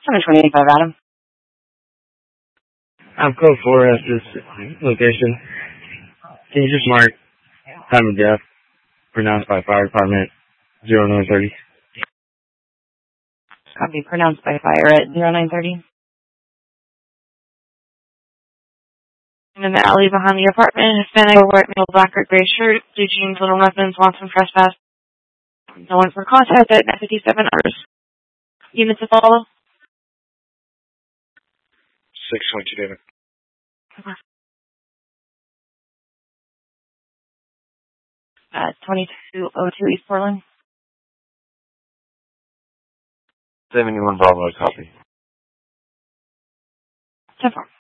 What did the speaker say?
725 Adam. I'm code 4 at this location. Can you just mark time of death pronounced by fire department 0930? Copy, pronounced by fire at 0930. And in the alley behind the apartment, Hispanic, white male, black or gray shirt, blue jeans, little weapons, Watson trespass. No one for contact at 57 hours. Units to follow. 622 David. Okay. 2202 East Portland. 71 Bravo, copy. 10-4.